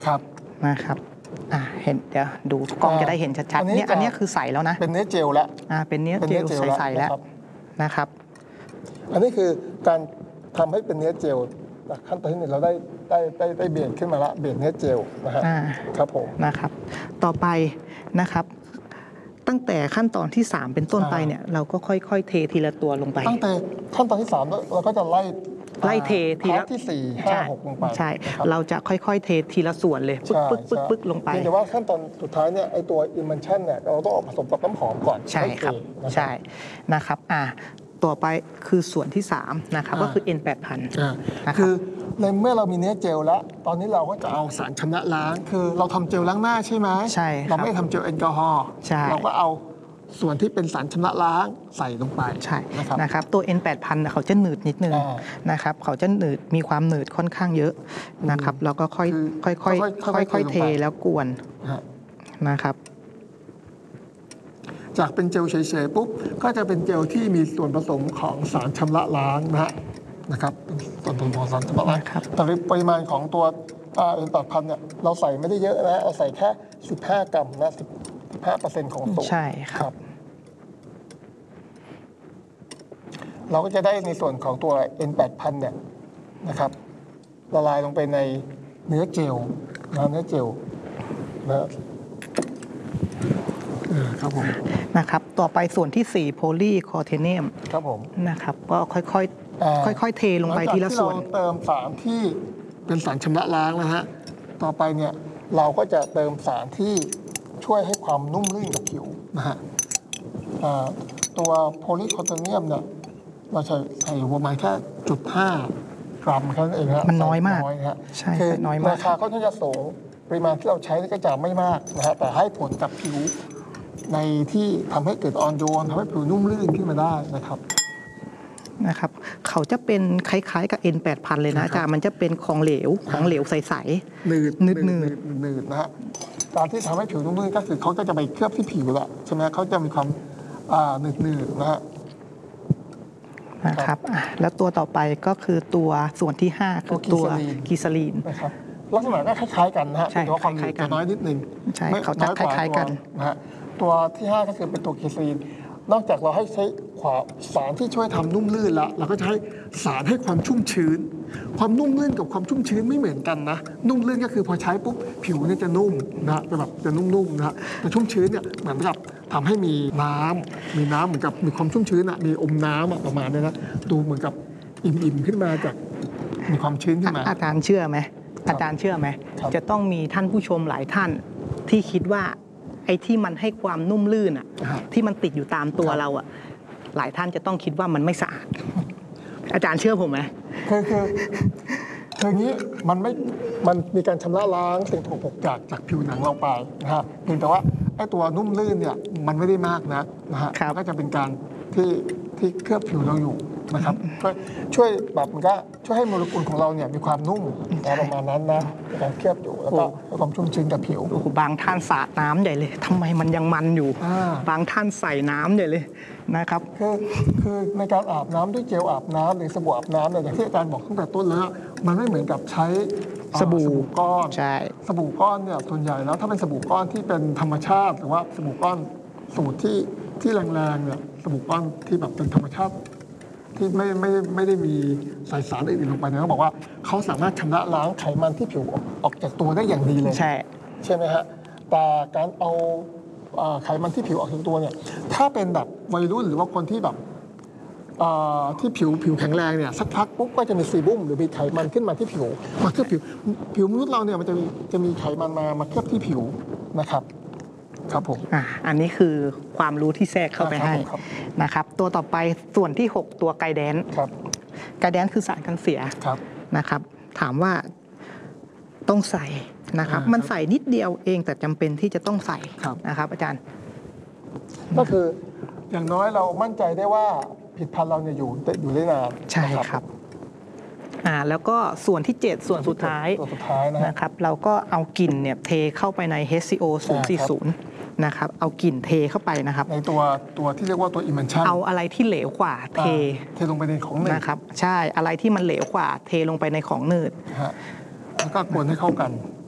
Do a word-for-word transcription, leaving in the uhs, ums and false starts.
ครับนะครับอ่าเห็นเดี๋ยวดูกล้องจะได้เห็นชัดๆเนี่ยอันนี้คือใสแล้วนะเป็นเนื้อเจลแล้วอ่าเป็นเนื้อเจลใสๆแล้วนะครับอันนี้คือการทำให้เป็นเนื้อเจลขั้นตอนที่หนึ่งเราได้ได้ได้ได้เบียดขึ้นมาละเบียดเนื้อเจลนะฮะครับผมนะครับต่อไปนะครับตั้งแต่ขั้นตอนที่สามเป็นต้นไปเนี่ยเราก็ค่อยๆเททีละตัวลงไปตั้งแต่ขั้นตอนที่สามเราก็จะไล่ไล่เททีละที่สี่ห้าหกลงไปใช่เราจะค่อยๆเททีละส่วนเลยปึ๊กปึ๊กปึ๊กปึ๊กลงไปแต่ว่าขั้นตอนสุดท้ายเนี่ยไอตัวอิมเมนชั่นเนี่ยเราต้องเอาผสมกับน้ำหอมก่อนใช่ครับใช่นะครับอ่าต่อไปคือส่วนที่สามนะครับก็คือ เอ็น แปดพันคือในเมื่อเรามีเนื้อเจลแล้วตอนนี้เราก็จะเอาสารชำระล้างคือเราทำเจลล้างหน้าใช่ไหมใช่เราไม่ทำเจลแอลกอฮอล์เราก็เอาส่วนที่เป็นสารชำระล้างใส่ลงไปใช่นะครับตัว เอ็น แปดพัน เขาจะหนืดนิดนึงนะครับเขาจะหนืดมีความหนืดค่อนข้างเยอะนะครับเราก็ค่อยค่อยค่อยค่อยเทแล้วกวนนะครับจากเป็นเจลเฉยๆปุ๊บก็จะเป็นเจลที่มีส่วนผสมของสารชำระล้างนะฮะนะครับส่วนผสมของสารชำระล้างแต่ปริมาณของตัวเอ็นแปดพันเนี่ยเราใส่ไม่ได้เยอะนะเราใส่แค่สิบห้ากรัมนะสิบห้าเปอร์เซ็นต์ของสูตรใช่ครับเราก็จะได้ในส่วนของตัว เอ็น แปดพัน เนี่ยนะครับละลายลงไปในเนื้อเจลนะเนื้อเจลนะครับผมนะครับต่อไปส่วนที่สี่โพลีคอเทเนียมครับผมนะครับก็ค่อยๆค่อยๆเทลงไปทีละส่วนเติมสารที่เป็นสารชำระล้างนะฮะต่อไปเนี่ยเราก็จะเติมสารที่ช่วยให้ความนุ่มลื่นกับผิวนะฮะตัวโพลีคอเทเนียมเนี่ยเราใช้ใส่ประมาณแค่จุดห้ากรัมแค่นั้นเองฮะมันน้อยมากใช่คือน้อยมากราคาก็จะสูงปริมาณที่เราใช้ก็จะไม่มากนะฮะแต่ให้ผลกับผิวในที่ทำให้เกิดอ่อนโยนทำให้ผิวนุ่มลื่นขึ้นมาได้นะครับนะครับเขาจะเป็นคล้ายๆกับ เอ็น แปดพัน เลยนะอาจารย์มันจะเป็นของเหลวของเหลวใสๆหนืดหนืดหนืดหนืดนะฮะการที่ทำให้ผิวนุ่มลื่นก็คือเขาก็จะไปเคลือบที่ผิวแหละใช่ไหมเขาจะมีความหนืดหนืดนะฮะนะครับแล้วตัวต่อไปก็คือตัวส่วนที่ห้าคือตัวกีซาลีนนะครับลักษณะก็คล้ายๆกันนะฮะแต่ว่าความหนืดจะน้อยนิดนึงใช่เขาจะคล้ายๆกันนะฮะตัวที่ห้าก็คือเป็นตัวกีซาลีนนอกจากเราให้ใช้สารที่ช่วยทำนุ่มลื่นแล้วเราก็ใช้สารให้ความชุ่มชื้นความนุ่มลื่นกับความชุ่มชื้นไม่เหมือนกันนะนุ่มลื่นก็คือพอใช้ปุ๊บผิวเนี่ยจะนุ่มนะจะแบบจะนุ่มๆนะฮะแต่ชุ่มชื้นเนี่ยเหมือนกับทำให้มีน้ำมีน้ำเหมือนกับมีความชุ่มชื้นอ่ะมีอมน้ำประมาณนี้นะดูเหมือนกับอิ่มๆขึ้นมาจากมีความชื้นขึ้นมาอาจารย์เชื่อไหมอาจารย์เชื่อไหมจะต้องมีท่านผู้ชมหลายท่านที่คิดว่าไอ้ที่มันให้ความนุ่มลื่นอ่ะที่มันติดอยู่ตามตัวเราอ่ะหลายท่านจะต้องคิดว่ามันไม่สะอาดอาจารย์เชื่อผมไหมคือคือคืออย่างนี้มันไม่มันมีการชำระล้างสิ่งสกปรกจากจากผิวหนังเราไปนะฮะเพียงแต่ว่าไอ้ตัวนุ่มลื่นเนี่ยมันไม่ได้มากนะนะฮะก็จะเป็นการที่ที่เคลือบผิวเราอยู่นะครับช่วยช่วยแบบมันก็ช่วยให้โมเลกุลของเราเนี่ยมีความนุ่มประมาณนั้นนะการเคลือบอยู่แล้วก็ความชุ่มชื้นกับผิวบางท่านสาดน้ำใหญ่เลยทำไมมันยังมันอยู่บางท่านใส่น้ำใหญ่เลยนะครับคือคือในการอาบน้ำด้วยเจลอาบน้ำหรือสบู่อาบน้ำเนี่ยอย่างที่อาจารย์บอกตั้งแต่ต้นแล้วมันไม่เหมือนกับใช้สบู่ก้อนใช่สบู่ก้อนเนี่ยส่วนใหญ่แล้วถ้าเป็นสบู่ก้อนที่เป็นธรรมชาติหรือว่าสบู่ก้อนสูตรที่ที่แรงๆเนี่ยสบู่ก้อนที่แบบเป็นธรรมชาติที่ไม่ไม่ไม่ได้มีสายสารอื่นลงไปเนี่ยเขาบอกว่าเขาสามารถชำระล้างไขมันที่ผิวออกจากตัวได้อย่างดีเลยใช่ใช่ไหมฮะแต่การเอาไขมันที่ผิวออกจากตัวเนี่ยถ้าเป็นแบบวัยรุ่นหรือว่าคนที่แบบที่ผิวผิวแข็งแรงเนี่ยสักพักปุ๊บก็จะมีซีบุ้มหรือมีไขมันขึ้นมาที่ผิวมาเคลือบผิวผิวมนุษย์เราเนี่ยมันจะมีจะมีไขมันมามาเคลือบที่ผิวนะครับครับผมอ่าอันนี้คือความรู้ที่แทรกเข้าไปให้นะครับตัวต่อไปส่วนที่หกตัวไกแดนไกแดนคือสารกันเสียนะครับถามว่าต้องใส่นะครับมันใส่นิดเดียวเองแต่จำเป็นที่จะต้องใส่นะครับอาจารย์ก็คืออย่างน้อยเรามั่นใจได้ว่าผลิตภัณฑ์เราเนี่ยอยู่อยู่ได้นานใช่ครับอ่าแล้วก็ส่วนที่เจ็ดส่วนสุดท้ายนะครับเราก็เอากลิ่นเนี่ยเทเข้าไปใน เอช ซี โอ ศูนย์ สี่สิบนะครับเอากลิ่นเทเข้าไปนะครับในตัวตัวที่เรียกว่าตัวอิมเมนชั่นเอาอะไรที่เหลวกว่าเทเทลงไปในของหนืดนะครับใช่อะไรที่มันเหลวกว่าเทลงไปในของหนืดแล้วก็กวนให้เข้ากัน